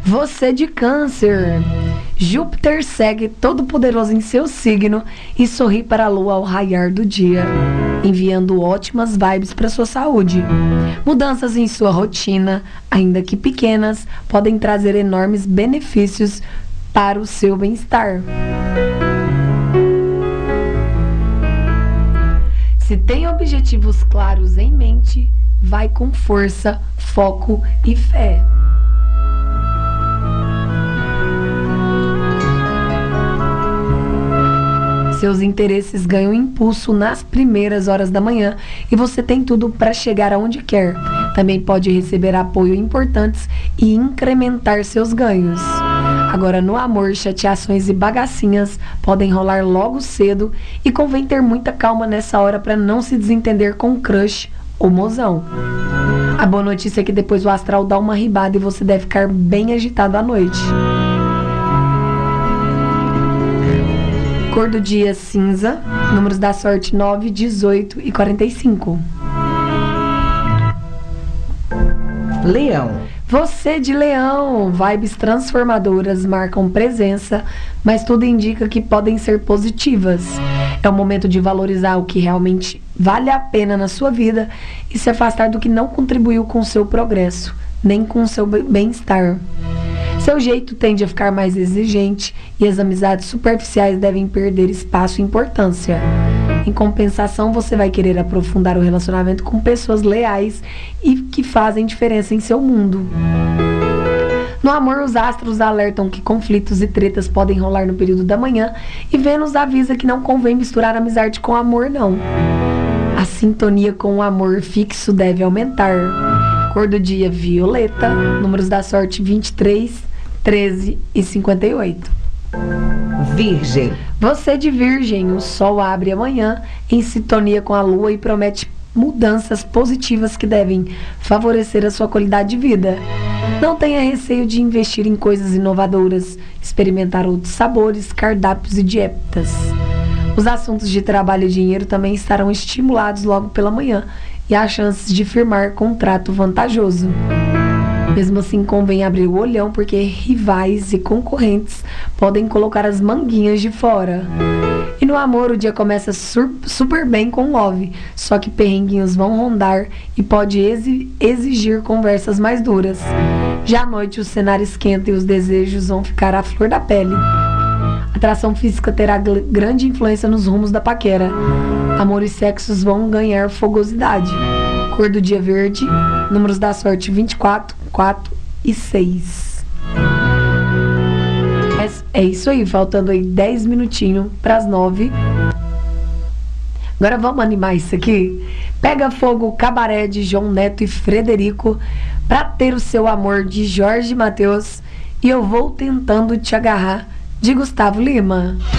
Você de Câncer, Júpiter segue todo-poderoso em seu signo e sorri para a lua ao raiar do dia, enviando ótimas vibes para sua saúde. Mudanças em sua rotina, ainda que pequenas, podem trazer enormes benefícios para o seu bem-estar. Se tem objetivos claros em mente, vai com força, foco e fé. Seus interesses ganham impulso nas primeiras horas da manhã e você tem tudo para chegar aonde quer. Também pode receber apoio importantes e incrementar seus ganhos. Agora, no amor, chateações e bagacinhas podem rolar logo cedo e convém ter muita calma nessa hora para não se desentender com o crush ou mozão. A boa notícia é que depois o astral dá uma ribada e você deve ficar bem agitado à noite. Cor do dia cinza, números da sorte 9, 18 e 45. Leão. Você de Leão, vibes transformadoras marcam presença, mas tudo indica que podem ser positivas. É o momento de valorizar o que realmente vale a pena na sua vida e se afastar do que não contribuiu com o seu progresso, nem com o seu bem-estar. Seu jeito tende a ficar mais exigente e as amizades superficiais devem perder espaço e importância. Em compensação, você vai querer aprofundar o relacionamento com pessoas leais e que fazem diferença em seu mundo. No amor, os astros alertam que conflitos e tretas podem rolar no período da manhã e Vênus avisa que não convém misturar amizade com amor, não. A sintonia com o amor fixo deve aumentar. Cor do dia violeta, números da sorte 23, 13 e 58. Virgem. Você de Virgem, o sol abre amanhã em sintonia com a lua e promete mudanças positivas que devem favorecer a sua qualidade de vida. Não tenha receio de investir em coisas inovadoras, experimentar outros sabores, cardápios e dietas. Os assuntos de trabalho e dinheiro também estarão estimulados logo pela manhã e há chances de firmar contrato vantajoso. Mesmo assim, convém abrir o olhão porque rivais e concorrentes podem colocar as manguinhas de fora. E no amor, o dia começa super bem com love, só que perrenguinhos vão rondar e pode exigir conversas mais duras. Já à noite, o cenário esquenta e os desejos vão ficar à flor da pele. A atração física terá grande influência nos rumos da paquera. Amor e sexos vão ganhar fogosidade. Cor do dia verde, números da sorte 24, 4 e 6. É isso aí, faltando aí 10 minutinhos para as 9. Agora vamos animar isso aqui? Pega Fogo, Cabaré de João Neto e Frederico, Pra Ter o Seu Amor de Jorge Mateus e Eu Vou Tentando Te Agarrar de Gustavo Lima.